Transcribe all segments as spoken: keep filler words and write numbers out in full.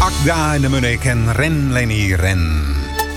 Agda en de Munnik en Ren, Leni, Ren.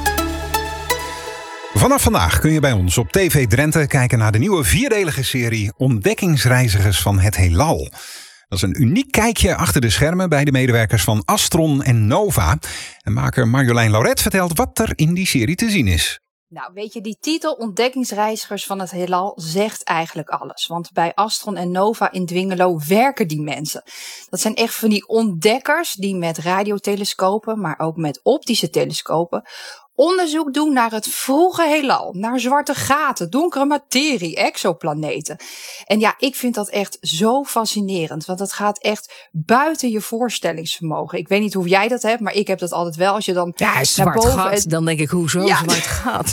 Vanaf vandaag kun je bij ons op T V Drenthe kijken naar de nieuwe vierdelige serie Ontdekkingsreizigers van het Heelal. Dat is een uniek kijkje achter de schermen bij de medewerkers van Astron en Nova. En maker Marjolein Lauret vertelt wat er in die serie te zien is. Nou, weet je, die titel Ontdekkingsreizigers van het Heelal zegt eigenlijk alles. Want bij Astron en Nova in Dwingelo werken die mensen. Dat zijn echt van die ontdekkers die met radiotelescopen, maar ook met optische telescopen, onderzoek doen naar het vroege heelal, naar zwarte gaten, donkere materie, exoplaneten. En ja, ik vind dat echt zo fascinerend, want dat gaat echt buiten je voorstellingsvermogen. Ik weet niet hoe jij dat hebt, maar ik heb dat altijd wel. Als je dan ja, zwart naar boven gat, dan denk ik, hoezo ja. zwart gat?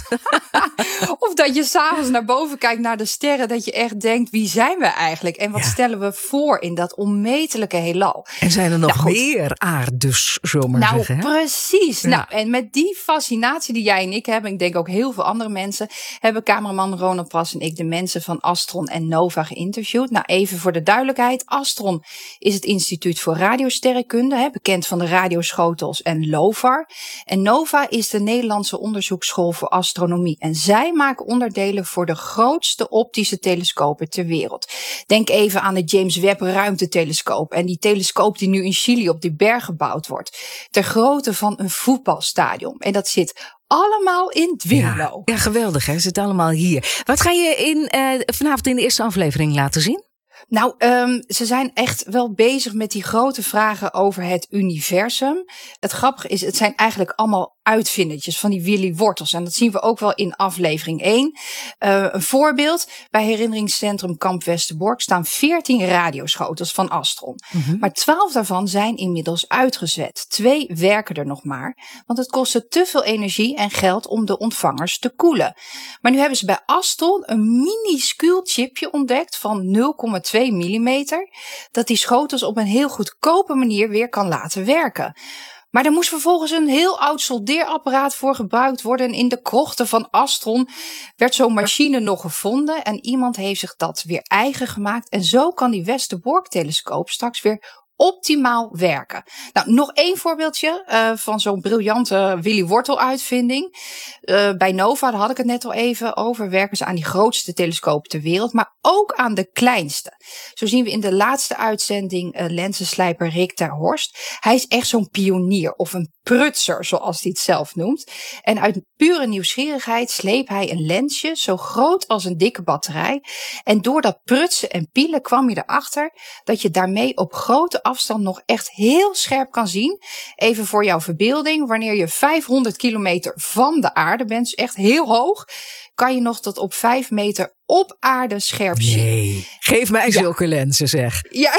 Of dat je s'avonds naar boven kijkt naar de sterren, dat je echt denkt, wie zijn we eigenlijk? En wat ja. stellen we voor in dat onmetelijke heelal? En zijn er nog nou, meer aardes, zomaar nou, zeggen? Nou, precies. Ja. Nou, en met die fascinatie die jij en ik hebben, ik denk ook heel veel andere mensen, hebben cameraman Ronald Pras en ik de mensen van Astron en Nova geïnterviewd. Nou, even voor de duidelijkheid. Astron is het Instituut voor Radiosterrenkunde, hè, bekend van de radioschotels en LOFAR. En Nova is de Nederlandse onderzoeksschool voor astronomie. En zij maken onderdelen voor de grootste optische telescopen ter wereld. Denk even aan de James Webb ruimtetelescoop en die telescoop die nu in Chili op die berg gebouwd wordt. Ter grootte van een voetbalstadion. En dat zit allemaal in Dwingelo. Ja, ja, geweldig. Hè? Ze zitten allemaal hier. Wat ga je in, uh, vanavond in de eerste aflevering laten zien? Nou, um, ze zijn echt wel bezig met die grote vragen over het universum. Het grappige is, het zijn eigenlijk allemaal uitvindertjes van die Willy Wortels. En dat zien we ook wel in aflevering één. Uh, een voorbeeld, bij herinneringscentrum Kamp Westerbork staan veertien radioschotels van Astron. Mm-hmm. Maar twaalf daarvan zijn inmiddels uitgezet. Twee werken er nog maar, want het kostte te veel energie en geld om de ontvangers te koelen. Maar nu hebben ze bij Astron een minuscuul chipje ontdekt van nul komma twee millimeter, dat die schotels op een heel goedkope manier weer kan laten werken. Maar er moest vervolgens een heel oud soldeerapparaat voor gebruikt worden. En in de krochten van Astron werd zo'n machine nog gevonden. En iemand heeft zich dat weer eigen gemaakt. En zo kan die Westerbork-telescoop straks weer optimaal werken. Nou, nog één voorbeeldje uh, van zo'n briljante Willy Wortel-uitvinding. Uh, bij Nova, daar had ik het net al even over, werken ze aan die grootste telescoop ter wereld, maar ook aan de kleinste. Zo zien we in de laatste uitzending uh, lensenslijper Rick ter Horst. Hij is echt zo'n pionier of een prutser, zoals hij het zelf noemt. En uit pure nieuwsgierigheid sleep hij een lensje zo groot als een dikke batterij. En door dat prutsen en pielen kwam je erachter dat je daarmee op grote afstand nog echt heel scherp kan zien. Even voor jouw verbeelding, wanneer je vijfhonderd kilometer van de aarde bent, dus echt heel hoog, kan je nog tot op vijf meter op aarde scherp zien. Nee, geef mij ja. zulke lenzen, zeg. Ja.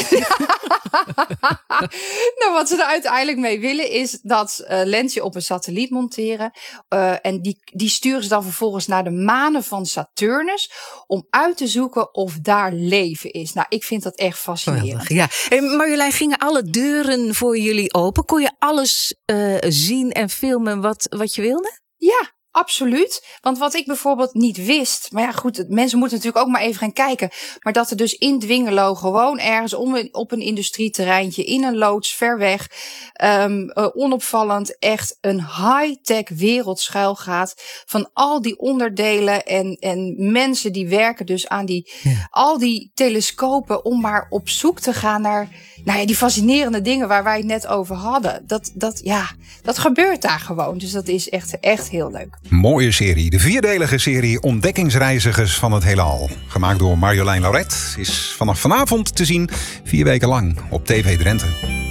Nou, wat ze er uiteindelijk mee willen is dat uh, lensje op een satelliet monteren. Uh, en die, die sturen ze dan vervolgens naar de manen van Saturnus om uit te zoeken of daar leven is. Nou, ik vind dat echt fascinerend. Ja. Hey, Marjolein, gingen alle deuren voor jullie open? Kon je alles uh, zien en filmen wat, wat je wilde? Ja. Absoluut. Want wat ik bijvoorbeeld niet wist, maar ja goed, mensen moeten natuurlijk ook maar even gaan kijken, maar dat er dus in Dwingelo gewoon ergens om, op een industrieterreintje, in een loods, ver weg, um, uh, onopvallend, echt een high-tech wereld schuil gaat van al die onderdelen en, en mensen die werken dus aan die, ja. al die telescopen om maar op zoek te gaan naar, nou ja, die fascinerende dingen waar wij het net over hadden. Dat, dat, ja, dat gebeurt daar gewoon. Dus dat is echt, echt heel leuk. Mooie serie, de vierdelige serie Ontdekkingsreizigers van het Heelal. Gemaakt door Marjolein Lauret, is vanaf vanavond te zien vier weken lang op T V Drenthe.